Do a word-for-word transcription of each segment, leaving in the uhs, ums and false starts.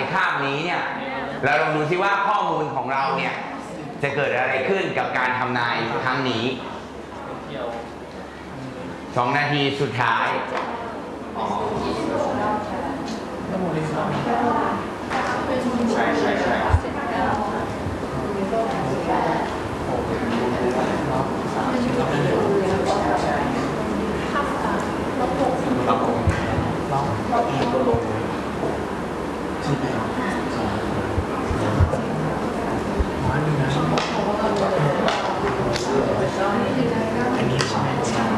คาบนี้เนี่ยเราลองดูซิว่าข้อมูลของเราเนี่ยจะเกิดอะไรขึ้นกับการทำนายครั้งนี้สองนาทีสุดท้ายใช่ใช่ใช่อันนี้ใช่ใช่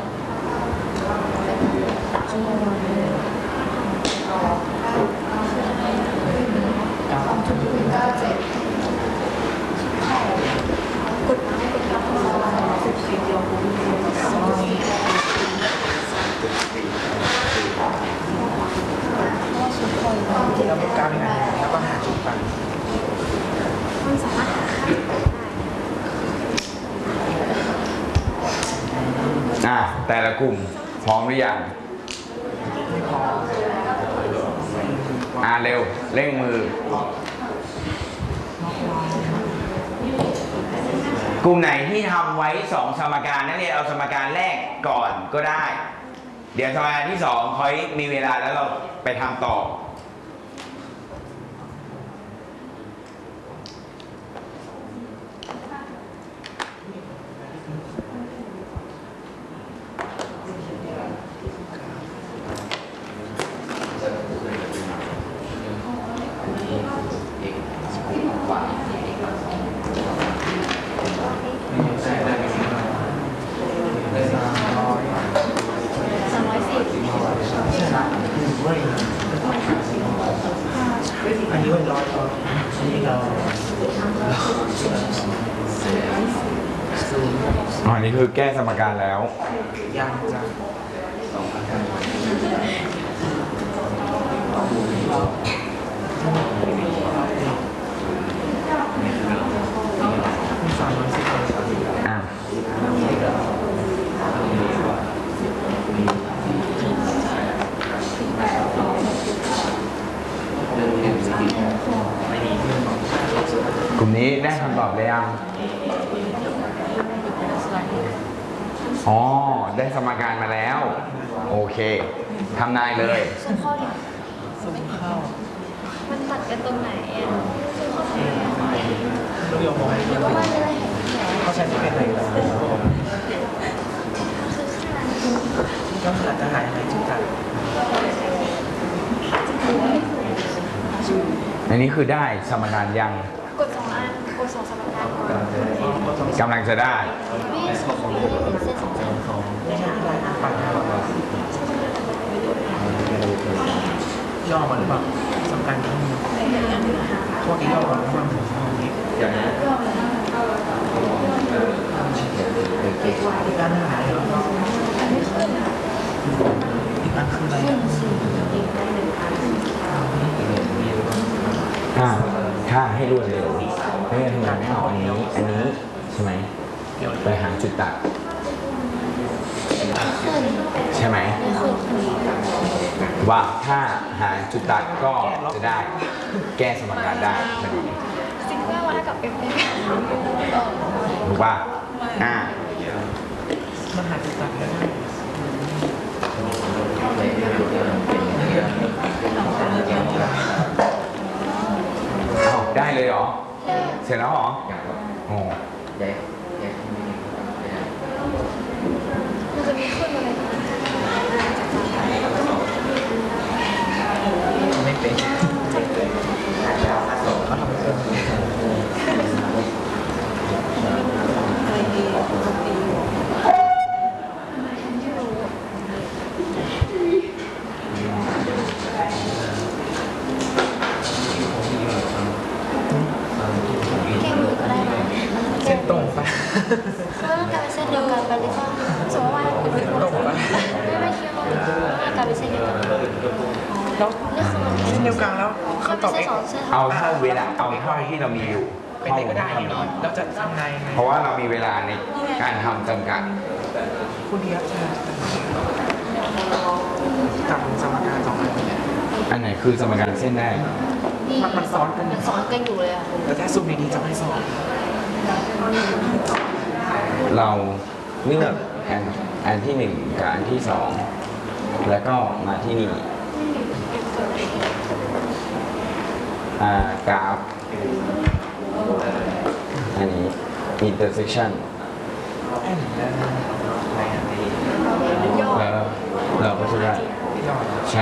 เราเป็นการงานแล้วก็หาจุดตั้งมันสามารถหาอ่ะแต่ละกลุ่มพร้อมหรือยังอ่าเร็วเร่งมือกลุ่มไหนที่ทำไว้สองสมการนักเรียนเอาสมการแรกก่อนก็ได้เดี๋ยวสมการที่สองคอยมีเวลาแล้วเราไปทำต่ออันนี้เป็นร้อยตัวอันนี้เราอ๋อนี่คือแก้สมการแล้วยังจะสามร้อยสิบอ่ะกลุ่มนี้ได้คำตอบเลยยังอ๋อได้สมการมาแล้วโอเคทำนายเลยซูมเข้าดิซูมเข้ามันตัดกันตรงไหนอ่ะซูมเข้าไปลูกโยมบอกหรือว่ามันอะไรเขาใช้ที่เป็นอะไรกันก็อาจจะหายหายจุดตัดอันนี้คือได้สมการยังกดสองอันกดสองสมการก่อนกำลังจะได้ไม่ใช่เป็นเส้นสองเส้นไม่ใช่ที่ไรปั่นย่อมาหรือเปล่าสำคัญที่พวกที่ย่อมาหรือเปล่าอย่างนี้การหายแล้วก็อีกอันคืออะไรอ่าถ้าให้รวดเร็วไม่ทำไมไม่เอาอันนี้อันนี้ใช่ไหมไปหาจุดตัดใช่ไหมว่าถ้าหาจุดตัดก็จะได้แก้สมการได้พอดีซิงเกิลว่ากับเอฟเอถูกป่ะอ่ามันหาจุดตัดได้เอาได้เลยเหรอเสร็จแล้วเหรอโอ้มันจะมีขึ้นอะไรไม่เป็นเขาทำเป็นเส้นตรงไปก็ต้องการเป็นเส้นเดียวกันไปหรือเปล่าสมมติว่าไม่ไม่คิดว่าการเป็นเส้นเดียวกันแล้วเส้นเดียวกันแล้วเขาตอบเองเอาเท่าเวลาเอาเท่าที่เรามีอยู่เป็นไปก็ได้เราจะทำไงเพราะว่าเรามีเวลาในการทำจำกัดคุณเดียบใช่กับสมการสองอันอันไหนคือสมการเส้นแรกนี่มันมันซ้อนกันมันซ้อนกันอยู่เลยอ่ะแล้วถ้าซูมดีๆจะไม่ซ้อนเราเลือกอันอันที่หนึ่งกับอันที่สองแล้วก็มาที่นี่อ่ากราฟอันนี้ intersection แล้วเราก็จะได้ใช่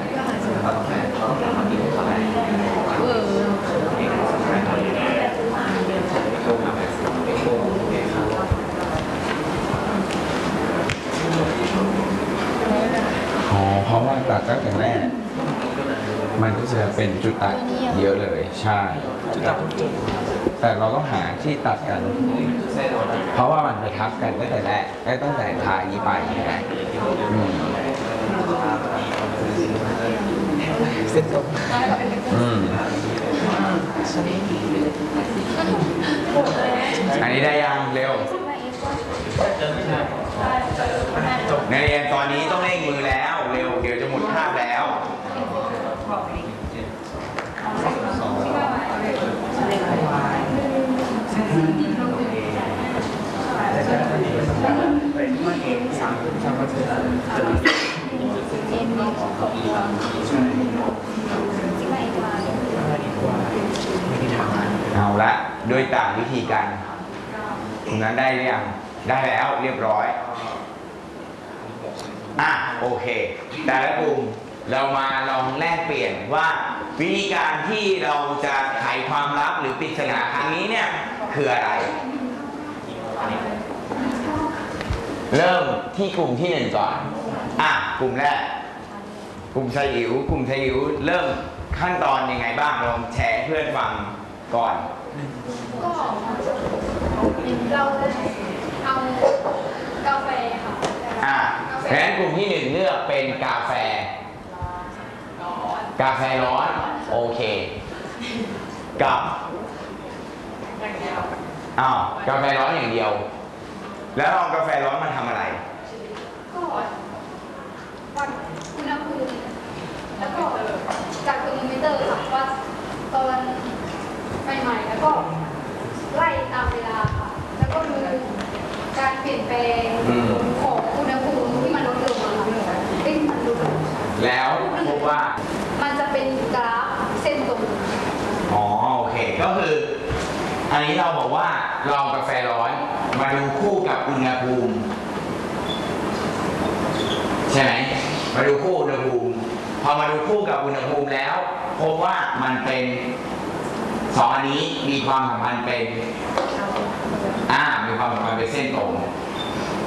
อ๋อ เพราะว่าตัดตั้งแต่แรก มันก็จะเป็นจุดตัดเยอะเลย ใช่จุดตัดทุกจุดแต่เราต้องหาที่ตัดกัน เพราะว่ามันไปทับกันตั้งแต่แรกได้ตั้งแต่ทางนี้ไปนะอืมเส้นตรงอืม อันนี้ได้ยังเร็วจบนักเรียนตอนนี้ต้องเร่งมือแล้วเร็วเดี๋ยวจะหมดคาบแล้วสามสามเปอร์เซ็นต์ไม่ได้ทำเอาละโดยต่างวิธีการคุณนั้นได้หรือยังได้แล้วเรียบร้อยอ่ะโอเคแต่ละกลุ่มเรามาลองแลกเปลี่ยนว่าวิธีการที่เราจะไขความลับหรือปริศนาครั้งนี้เนี่ยคืออะไร เริ่มที่กลุ่มที่หนึ่งก่อนอ่ะกลุ่มแรกกลุ่มชายอิ๋วกลุ่มชายอิ๋วเริ่มขั้นตอนยังไงบ้างลองแชร์ให้เพื่อนฟังก่อนก็เราเอากาแฟค่ะอ่ะเพราะฉะนั้นกลุ่มที่หนึ่งเลือกเป็นกาแฟ กาแฟร้อนโอเค กับอ้าวกาแฟร้อนอย่างเดียว แล้วเอากาแฟร้อนมาทำอะไรก็วัดอุณหภูมิแล้วก็จากเทอร์โมมิเตอร์ค่ะว่าตอนใหม่ๆแล้วก็ไล่ตามเวลาค่ะ แล้วก็ดูการเปลี่ยนแปลงอืมของอุณหภูมิที่มันลดลงมาค่ะเอ้ยมันลดลงแล้วพบว่ามันจะเป็นกราฟเส้นตรงอ๋อโอเคก็คือ อันนี้เราบอกว่าเราเอากาแฟร้อนมาดูคู่กับอุณหภูมิใช่ไหมมาดูคู่อุณหภูมิพอมาดูคู่กับอุณหภูมิแล้วพบว่ามันเป็นสองอันนี้มีความสัมพันธ์เป็นอ่ามีความสัมพันธ์เป็นเส้นตรง